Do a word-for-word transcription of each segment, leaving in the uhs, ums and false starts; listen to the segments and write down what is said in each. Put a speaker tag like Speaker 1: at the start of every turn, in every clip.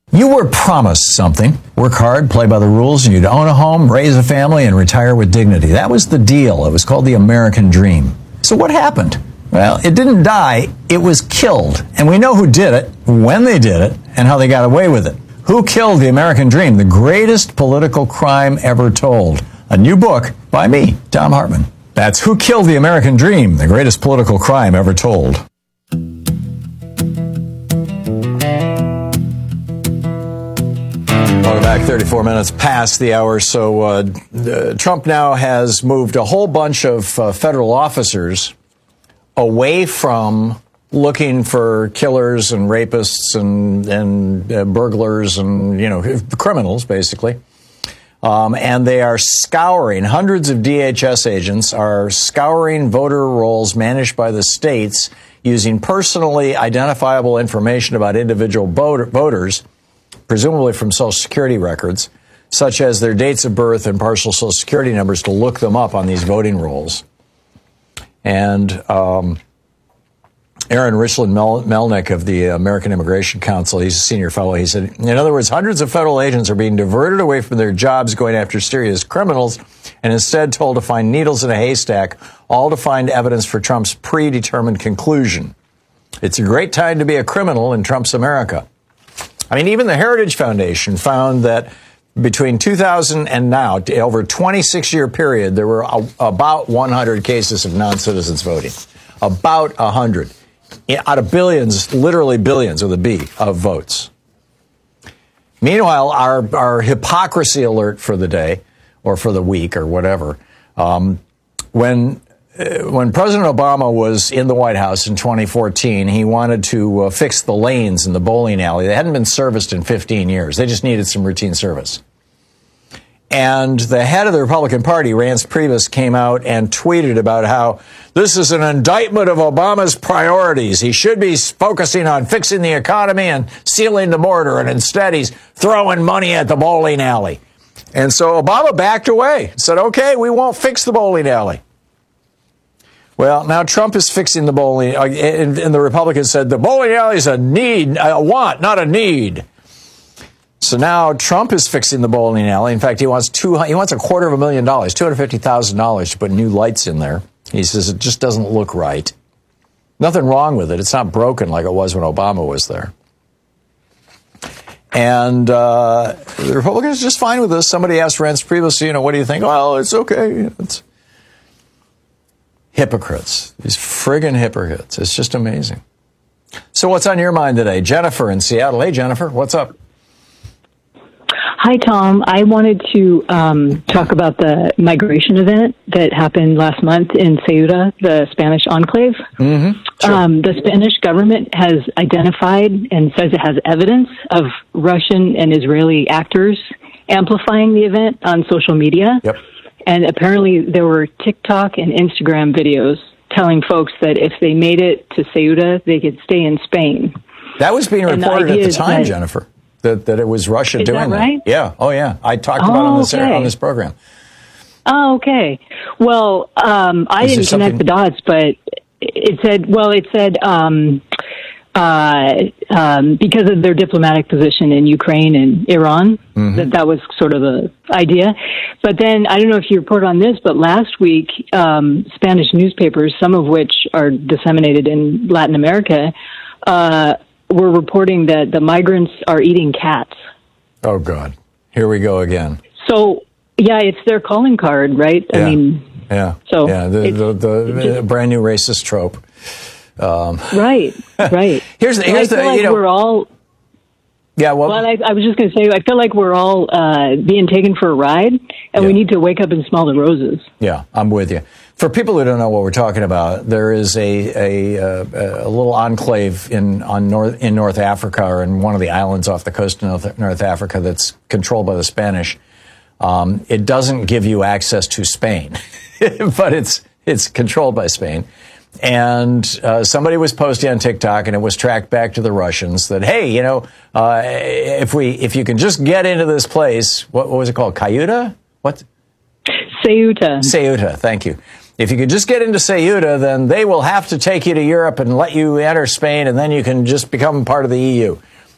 Speaker 1: You were promised something. Work hard, play by the rules, and you'd own a home, raise a family, and retire with dignity. That was the deal. It was called the American Dream. So what happened? Well, it didn't die. It was killed. And we know who did it, when they did it, and how they got away with it. Who killed the American Dream? The greatest political crime ever told. A new book by me, Thom Hartmann. That's Who Killed the American Dream? The Greatest Political Crime Ever Told. Welcome back. thirty-four minutes past the hour. So uh, uh, Trump now has moved a whole bunch of uh, federal officers away from looking for killers and rapists and, and uh, burglars and, you know, criminals, basically. Um, and they are scouring, hundreds of D H S agents are scouring voter rolls managed by the states using personally identifiable information about individual voter, voters, presumably from Social Security records, such as their dates of birth and partial Social Security numbers, to look them up on these voting rolls. And um, Aaron Richland Mel- Melnick of the American Immigration Council, he's a senior fellow, he said, in other words, hundreds of federal agents are being diverted away from their jobs going after serious criminals and instead told to find needles in a haystack, all to find evidence for Trump's predetermined conclusion. It's a great time to be a criminal in Trump's America. I mean, even the Heritage Foundation found that between two thousand and now, over a twenty-six year period, there were a, about one hundred cases of non-citizens voting. About one hundred. Out of billions, literally billions with a B, of votes. Meanwhile, our, our hypocrisy alert for the day, or for the week, or whatever, um, when... When President Obama was in the White House in twenty fourteen, he wanted to uh, fix the lanes in the bowling alley. They hadn't been serviced in fifteen years. They just needed some routine service. And the head of the Republican Party, Reince Priebus, came out and tweeted about how this is an indictment of Obama's priorities. He should be focusing on fixing the economy and sealing the border, and instead he's throwing money at the bowling alley. And so Obama backed away, said, okay, we won't fix the bowling alley. Well, now Trump is fixing the bowling, uh, and, and the Republicans said the bowling alley is a need, a want, not a need. So now Trump is fixing the bowling alley. In fact, he wants two, he wants a quarter of a million dollars, two hundred fifty thousand dollars to put new lights in there. He says it just doesn't look right. Nothing wrong with it. It's not broken like it was when Obama was there. And uh, the Republicans are just fine with this. Somebody asked Reince Priebus, you know, what do you think? Well, it's okay. It's hypocrites. These friggin' hypocrites. It's just amazing. So what's on your mind today? Jennifer in Seattle. Hey, Jennifer, what's up?
Speaker 2: Hi, Tom. I wanted to um, talk about the migration event that happened last month in Ceuta, the Spanish enclave.
Speaker 1: Mm-hmm. Sure.
Speaker 2: Um, the Spanish government has identified and says it has evidence of Russian and Israeli actors amplifying the event on social media.
Speaker 1: Yep.
Speaker 2: And apparently there were TikTok and Instagram videos telling folks that if they made it to Ceuta, they could stay in Spain.
Speaker 1: That was being reported
Speaker 2: the
Speaker 1: at the time,
Speaker 2: that,
Speaker 1: Jennifer, that, that it was Russia
Speaker 2: is
Speaker 1: doing
Speaker 2: that. Right?
Speaker 1: that. Yeah. Oh, yeah. I talked
Speaker 2: oh,
Speaker 1: about it on this,
Speaker 2: okay.
Speaker 1: on this program.
Speaker 2: Oh, okay. Well, um, I
Speaker 1: is
Speaker 2: didn't connect the dots, but it said, well, it said... Um, Uh, um, because of their diplomatic position in Ukraine and Iran, mm-hmm. that that was sort of the idea. But then, I don't know if you report on this, but last week, um, Spanish newspapers, some of which are disseminated in Latin America, uh, were reporting that the migrants are eating cats.
Speaker 1: Oh, God. Here we go again.
Speaker 2: So, yeah, it's their calling card, right?
Speaker 1: Yeah.
Speaker 2: I mean,
Speaker 1: yeah.
Speaker 2: So
Speaker 1: yeah, the, the, the
Speaker 2: just,
Speaker 1: brand new racist trope. Um,
Speaker 2: right, right.
Speaker 1: here's the, here's
Speaker 2: I feel
Speaker 1: the,
Speaker 2: like
Speaker 1: you know,
Speaker 2: we're all.
Speaker 1: Yeah, well,
Speaker 2: well I, I was just going to say, I feel like we're all uh, being taken for a ride, and
Speaker 1: yeah.
Speaker 2: we need to wake up and smell the roses.
Speaker 1: Yeah, I'm with you. For people who don't know what we're talking about, there is a a, a, a little enclave in on North in North Africa, or in one of the islands off the coast of North, North Africa, that's controlled by the Spanish. Um, it doesn't give you access to Spain, but it's it's controlled by Spain. And uh, somebody was posting on TikTok, and it was tracked back to the Russians that, hey, you know, uh, if we if you can just get into this place, what, what was it called? Ceuta? What?
Speaker 2: Ceuta.
Speaker 1: Ceuta. Thank you. If you could just get into Ceuta, then they will have to take you to Europe and let you enter Spain, and then you can just become part of the E U.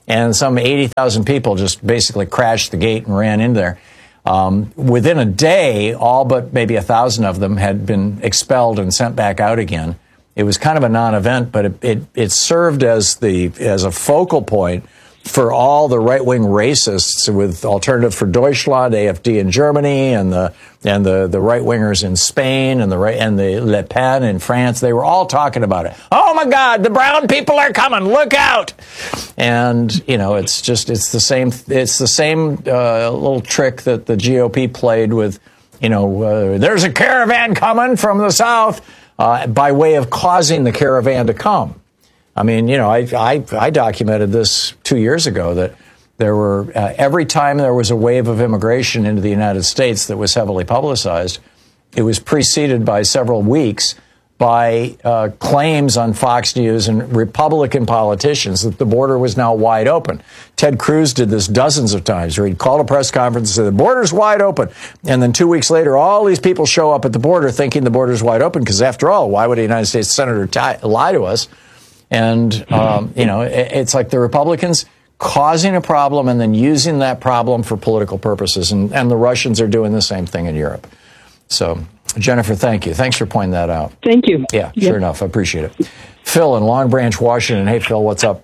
Speaker 1: and some eighty thousand people just basically crashed the gate and ran in there. Um, within a day, all but maybe a thousand of them had been expelled and sent back out again. It was kind of a non-event, but it, it, it served as the as a focal point for all the right-wing racists with Alternative for Deutschland, A F D in Germany, and the and the, the right-wingers in Spain, and the right and the Le Pen in France. They were all talking about it. Oh my God, the brown people are coming! Look out! And you know, it's just it's the same it's the same uh, little trick that the G O P played with. You know, uh, there's a caravan coming from the south uh, by way of causing the caravan to come. I mean, you know, I, I, I documented this two years ago that there were, uh, every time there was a wave of immigration into the United States that was heavily publicized, it was preceded by several weeks by uh, claims on Fox News and Republican politicians that the border was now wide open. Ted Cruz did this dozens of times where he'd call a press conference and say, the border's wide open. And then two weeks later, all these people show up at the border thinking the border's wide open because, after all, why would a United States senator t- lie to us? And, um, you know, it's like the Republicans causing a problem and then using that problem for political purposes. And, and the Russians are doing the same thing in Europe. So, Jennifer, thank you. Thanks for pointing that out.
Speaker 2: Thank you.
Speaker 1: Yeah,
Speaker 2: yep.
Speaker 1: Sure enough. I appreciate it. Phil in Long Branch, Washington. Hey, Phil, what's up?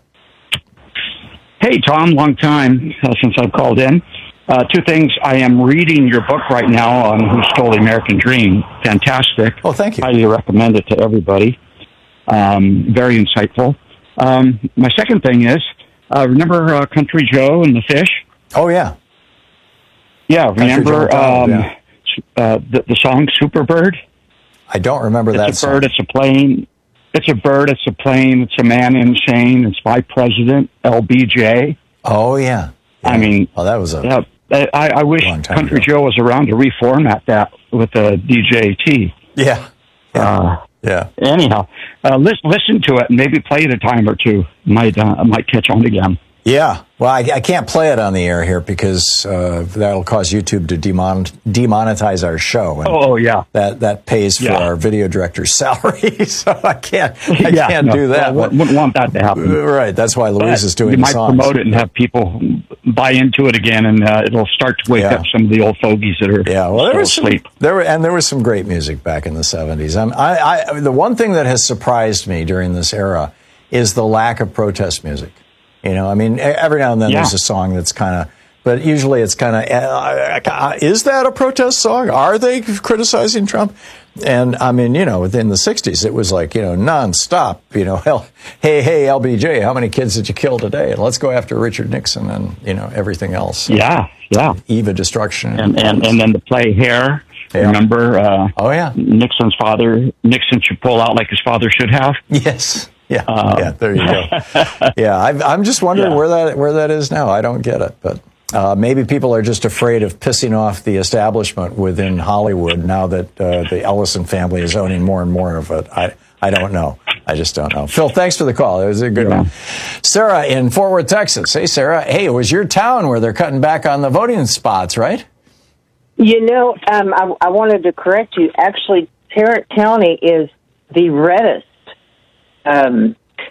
Speaker 3: Hey, Tom. Long time uh, since I've called in. Uh, two things. I am reading your book right now on Who Stole the American Dream. Fantastic.
Speaker 1: Oh, thank you.
Speaker 3: Highly recommend it to everybody. Um, very insightful. Um, my second thing is, uh, remember uh, Country Joe and the Fish?
Speaker 1: Oh, yeah.
Speaker 3: Yeah, remember
Speaker 1: Joe
Speaker 3: um,
Speaker 1: yeah.
Speaker 3: Uh, the, the song Superbird?
Speaker 1: I don't remember
Speaker 3: it's
Speaker 1: that
Speaker 3: a
Speaker 1: song.
Speaker 3: bird, it's a plane. It's a bird, it's a plane, it's a man insane. It's by President L B J.
Speaker 1: Oh, yeah. yeah.
Speaker 3: I mean...
Speaker 1: Oh, that was a...
Speaker 3: Yeah, I, I wish Country
Speaker 1: ago.
Speaker 3: Joe was around to reformat that with a D J T.
Speaker 1: Yeah. Yeah.
Speaker 3: Uh,
Speaker 1: yeah.
Speaker 3: Anyhow, uh, listen, listen to it and maybe play it a time or two. Might uh, might catch on again.
Speaker 1: Yeah. Well, I, I can't play it on the air here because uh, that'll cause YouTube to demon- demonetize our show. And
Speaker 3: oh, yeah.
Speaker 1: That that pays for
Speaker 3: yeah.
Speaker 1: our video director's salary, so I can't I
Speaker 3: yeah,
Speaker 1: can't
Speaker 3: no,
Speaker 1: do that.
Speaker 3: Well, wouldn't want that to happen.
Speaker 1: Right. That's why Louise
Speaker 3: but
Speaker 1: is doing
Speaker 3: you
Speaker 1: the
Speaker 3: might
Speaker 1: songs.
Speaker 3: promote it and have people buy into it again, and uh, it'll start to wake
Speaker 1: yeah.
Speaker 3: up some of the old fogies that are
Speaker 1: yeah. Well,
Speaker 3: still
Speaker 1: there was some,
Speaker 3: asleep.
Speaker 1: There were and there was some great music back in the seventies. I, I, the one thing that has surprised me during this era is the lack of protest music. You know, I mean, every now and then
Speaker 3: yeah.
Speaker 1: there's a song that's kind of, but usually it's kind of, uh, is that a protest song? Are they criticizing Trump? And I mean, you know, within the sixties, it was like, you know, nonstop, you know, hell, hey, hey, L B J, how many kids did you kill today? And let's go after Richard Nixon and, you know, everything else. So,
Speaker 3: yeah, yeah.
Speaker 1: Eva destruction.
Speaker 3: And, and, and then to play Hair, yeah. remember? Uh,
Speaker 1: oh, yeah.
Speaker 3: Nixon's father, Nixon should pull out like his father should have.
Speaker 1: Yes. Yeah,
Speaker 3: um,
Speaker 1: yeah, there you go. yeah, I've, I'm just wondering
Speaker 3: yeah.
Speaker 1: where that where that is now. I don't get it, but uh, maybe people are just afraid of pissing off the establishment within Hollywood now that uh, the Ellison family is owning more and more of it. I I don't know. I just don't know. Phil, thanks for the call. It was a good yeah. one. Sarah in Fort Worth, Texas. Hey, Sarah. Hey, it was your town where they're cutting back on the voting spots, right?
Speaker 4: You know, um, I, I wanted to correct you. Actually, Tarrant County is the reddest. Um,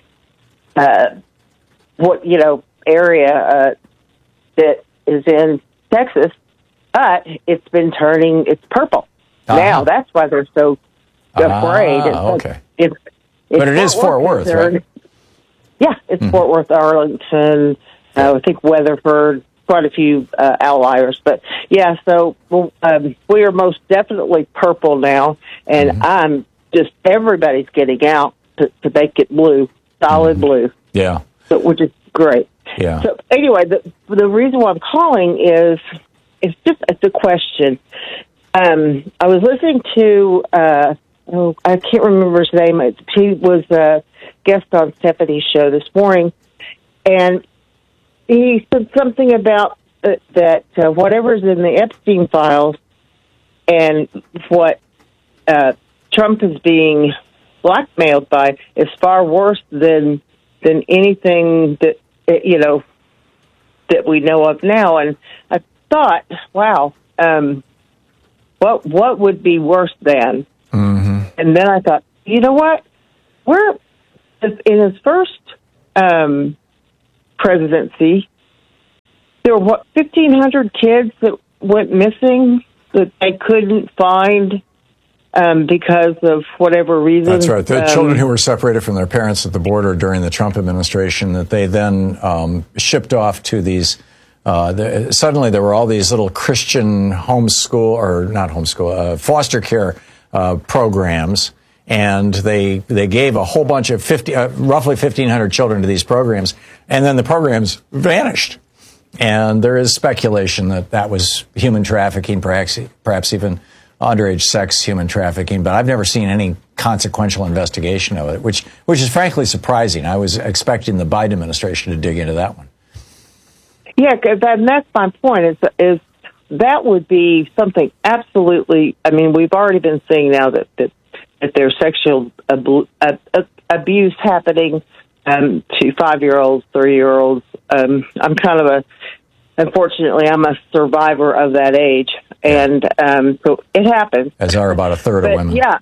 Speaker 4: uh, what, you know, area, uh, that is in Texas, but it's been turning, it's purple. Uh-huh. Now, that's why they're so afraid.
Speaker 1: Ah,
Speaker 4: it's,
Speaker 1: okay.
Speaker 4: It's, it's
Speaker 1: but it is Fort Worth, Worth right?
Speaker 4: Yeah, it's mm-hmm. Fort Worth, Arlington,
Speaker 1: yeah.
Speaker 4: uh, I think Weatherford, quite a few uh, outliers. But, yeah, so well, um, we are most definitely purple now, and mm-hmm. I'm just, everybody's getting out. To, to make it blue, solid mm-hmm. blue.
Speaker 1: Yeah.
Speaker 4: So, which is great.
Speaker 1: Yeah.
Speaker 4: So anyway, the the reason why I'm calling is it's just it's a question. Um, I was listening to uh, oh I can't remember his name. He was a guest on Stephanie's show this morning, and he said something about uh, that uh, whatever's in the Epstein files and what uh, Trump is being blackmailed by is far worse than than anything that you know that we know of now. And I thought, wow, um, what what would be worse than? Mm-hmm. And then I thought, you know what? We're in his first um, presidency, there were, what, fifteen hundred kids that went missing that they couldn't find um, because of whatever reason.
Speaker 1: That's right. The
Speaker 4: um,
Speaker 1: children who were separated from their parents at the border during the Trump administration that they then um, shipped off to these. Uh, the, suddenly there were all these little Christian homeschool, or not homeschool, uh, foster care uh, programs. And they they gave a whole bunch of fifty, uh, roughly fifteen hundred children to these programs, and then the programs vanished. And there is speculation that that was human trafficking, perhaps perhaps even underage sex human trafficking. But I've never seen any consequential investigation of it, which which is frankly surprising. I was expecting the Biden administration to dig into that one.
Speaker 4: Yeah, cause that, and that's my point. Is is that would be something absolutely. I mean, we've already been seeing now that that. that there's sexual abu- uh, uh, abuse happening um, to five-year-olds, three-year-olds. Um, I'm kind of a, unfortunately, I'm a survivor of that age, and um, so it happens.
Speaker 1: As are about a third
Speaker 4: but,
Speaker 1: of women.
Speaker 4: Yeah,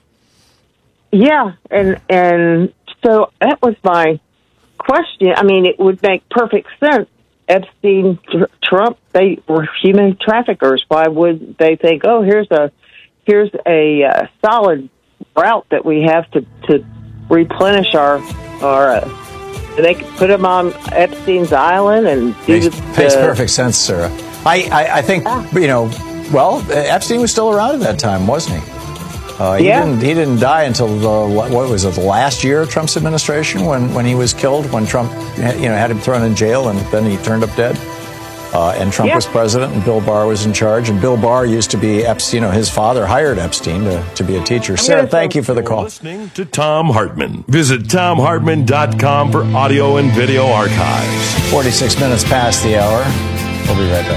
Speaker 4: yeah, and and so that was my question. I mean, it would make perfect sense. Epstein, tr- Trump, they were human traffickers. Why would they think, oh, here's a here's a uh, solid route that we have to, to replenish our our uh, they could put them on Epstein's island and do
Speaker 1: makes,
Speaker 4: the,
Speaker 1: makes perfect sense, Sarah. I, I, I think ah. you know. Well, Epstein was still around at that time, wasn't he? Uh, he
Speaker 4: yeah.
Speaker 1: didn't. He didn't die until the, what was it? The last year of Trump's administration, when when he was killed, when Trump you know had him thrown in jail, and then he turned up dead. Uh, and Trump yeah. was president, and Bill Barr was in charge. And Bill Barr used to be Epstein. You know, his father hired Epstein to, to be a teacher. Sarah, thank you for the call.
Speaker 5: Listening to Thom Hartmann. Visit Thom Hartmann dot com for audio and video archives.
Speaker 1: forty-six minutes past the hour. We'll be right back.